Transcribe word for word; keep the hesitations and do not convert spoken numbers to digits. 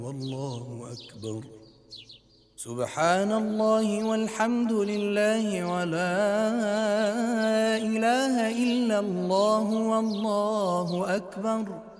والله أكبر. سبحان الله والحمد لله ولا إله إلا الله والله أكبر.